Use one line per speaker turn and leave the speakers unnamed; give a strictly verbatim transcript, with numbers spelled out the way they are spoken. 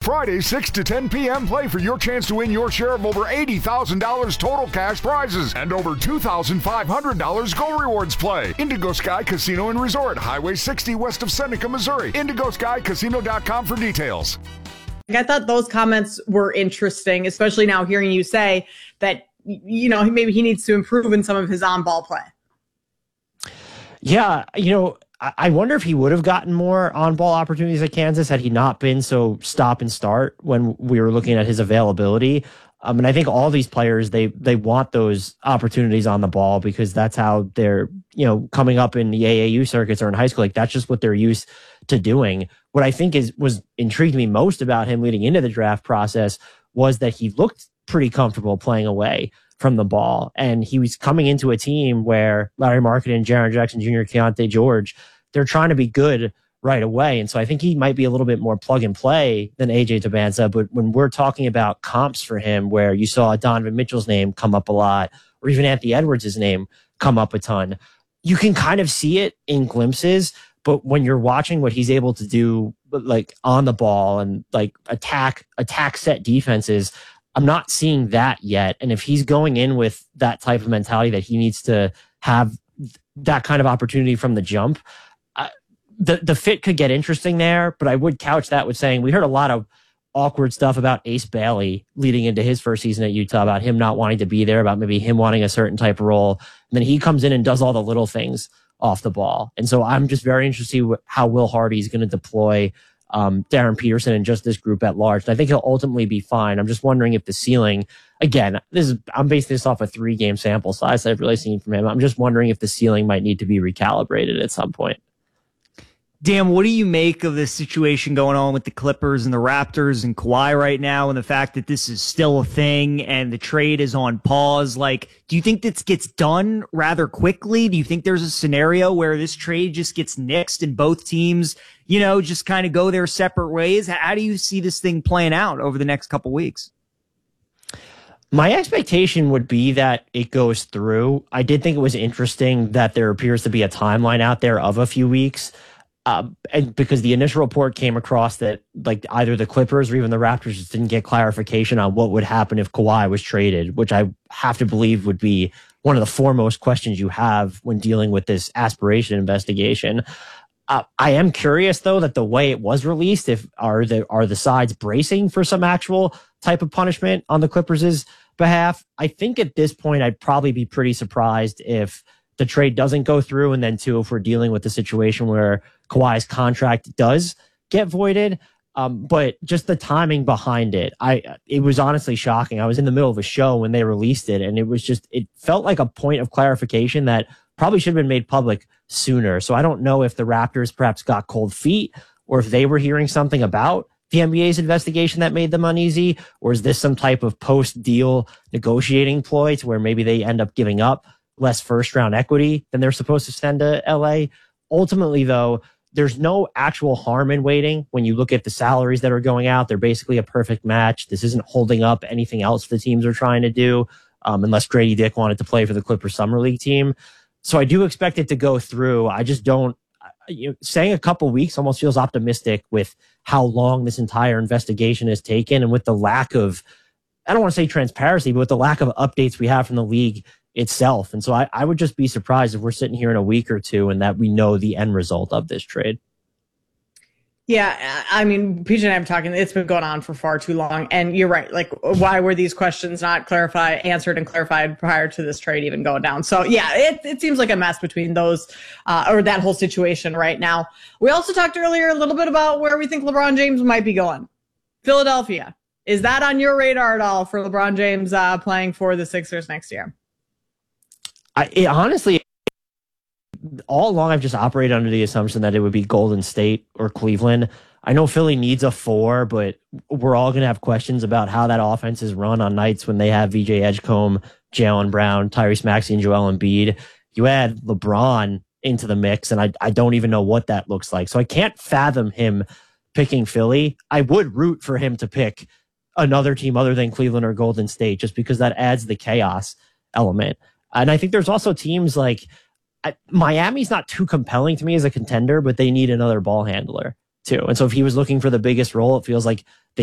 Friday, six to ten p.m. Play for your chance to win your share of over eighty thousand dollars total cash prizes and over two thousand five hundred dollars Go Rewards Play. Indigo Sky Casino and Resort, Highway sixty west of Seneca, Missouri. indigo sky casino dot com for details.
I thought those comments were interesting, especially now hearing you say that, you know, maybe he needs to improve in some of his on-ball play.
Yeah, you know, I wonder if he would have gotten more on-ball opportunities at Kansas had he not been so stop and start when we were looking at his availability. Um, and I think all these players, they they want those opportunities on the ball because that's how they're, you know, coming up in the A A U circuits or in high school. Like that's just what they're used to doing. What I think is was intrigued me most about him leading into the draft process was that he looked pretty comfortable playing away from the ball. And he was coming into a team where Larry Markkinen, Jaren Jackson Junior, Keontae George, they're trying to be good right away. And so I think he might be a little bit more plug and play than A J Tabanza. But when we're talking about comps for him, where you saw Donovan Mitchell's name come up a lot, or even Anthony Edwards' name come up a ton, you can kind of see it in glimpses. But when you're watching what he's able to do, like on the ball and like attack, attack set defenses, I'm not seeing that yet. And if he's going in with that type of mentality that he needs to have that kind of opportunity from the jump, uh, the, the fit could get interesting there. But I would couch that with saying we heard a lot of awkward stuff about Ace Bailey leading into his first season at Utah, about him not wanting to be there, about maybe him wanting a certain type of role. And then he comes in and does all the little things off the ball. And so I'm just very interested in how Will Hardy is going to deploy Um, Darren Peterson and just this group at large. And I think he'll ultimately be fine. I'm just wondering if the ceiling, again, this is, I'm basing this off a three game sample size that I've really seen from him. I'm just wondering if the ceiling might need to be recalibrated at some point.
Dan, what do you make of this situation going on with the Clippers and the Raptors and Kawhi right now, and the fact that this is still a thing and the trade is on pause? Like, do you think this gets done rather quickly? Do you think there's a scenario where this trade just gets nixed and both teams, you know, just kind of go their separate ways? How do you see this thing playing out over the next couple weeks?
My expectation would be that it goes through. I did think it was interesting that there appears to be a timeline out there of a few weeks. Uh, and because the initial report came across that like either the Clippers or even the Raptors just didn't get clarification on what would happen if Kawhi was traded, which I have to believe would be one of the foremost questions you have when dealing with this aspiration investigation. Uh, I am curious, though, that the way it was released, if are the are the sides bracing for some actual type of punishment on the Clippers' behalf? I think at this point, I'd probably be pretty surprised if the trade doesn't go through. And then, too, if we're dealing with the situation where Kawhi's contract does get voided. Um, but just the timing behind it, I it was honestly shocking. I was in the middle of a show when they released it, and it was just, it felt like a point of clarification that probably should have been made public sooner. So I don't know if the Raptors perhaps got cold feet, or if they were hearing something about the N B A's investigation that made them uneasy, or is this some type of post-deal negotiating ploy to where maybe they end up giving up less first-round equity than they're supposed to send to L A? Ultimately, though, there's no actual harm in waiting. When you look at the salaries that are going out, they're basically a perfect match. This isn't holding up anything else the teams are trying to do, um, unless Grady Dick wanted to play for the Clippers Summer League team. So I do expect it to go through. I just don't, you know, saying a couple weeks almost feels optimistic with how long this entire investigation has taken and with the lack of, I don't want to say transparency, but with the lack of updates we have from the league itself. And so I, I would just be surprised if we're sitting here in a week or two and that we know the end result of this trade.
Yeah, I mean, P J and I have talking, it's been going on for far too long. And you're right. Like, why were these questions not clarified, answered and clarified prior to this trade even going down? So yeah, it, it seems like a mess between those, uh, or that whole situation right now. We also talked earlier a little bit about where we think LeBron James might be going. Philadelphia. Is that on your radar at all for LeBron James, uh, playing for the Sixers next year?
I it, honestly, all along, I've just operated under the assumption that it would be Golden State or Cleveland. I know Philly needs a four, but we're all going to have questions about how that offense is run on nights when they have V J Edgecombe, Jaylen Brown, Tyrese Maxey, and Joel Embiid. You add LeBron into the mix, and I, I don't even know what that looks like. So I can't fathom him picking Philly. I would root for him to pick another team other than Cleveland or Golden State, just because that adds the chaos element. And I think there's also teams like, I, Miami's not too compelling to me as a contender, but they need another ball handler too. And so if he was looking for the biggest role, it feels like